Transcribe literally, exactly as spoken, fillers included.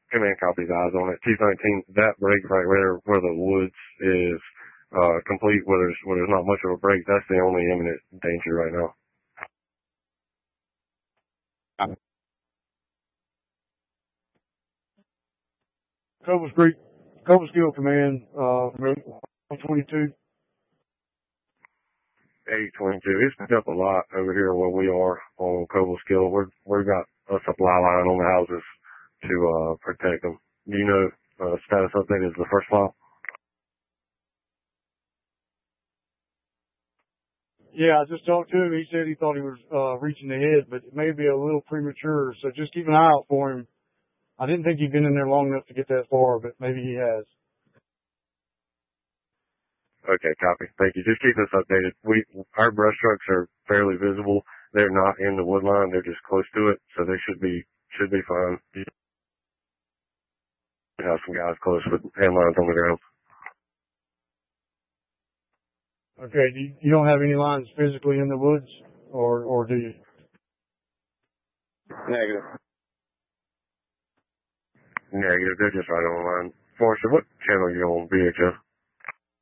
Command copies, eyes on it. T nineteen, that break right there where the woods is uh, complete, where there's, where there's not much of a break, that's the only imminent danger right now. Cobbles Creek, Cobbles Gill Command, uh, twenty-two. eight twenty-two. It's picked up a lot over here where we are on Cobleskill. We're, we've got a supply line on the houses to, uh, protect them. Do you know, uh, status update is the first file? Yeah, I just talked to him. He said he thought he was, uh, reaching ahead, but it may be a little premature. So just keep an eye out for him. I didn't think he'd been in there long enough to get that far, but maybe he has. Okay, copy. Thank you. Just keep us updated. We, our brush trucks are fairly visible. They're not in the wood line. They're just close to it, so they should be, should be fine. You have some guys close with hand lines on the ground. Okay, you, you don't have any lines physically in the woods, or, or do you? Negative. Negative. They're just right on the line. Forrester, what channel are you on, V H F?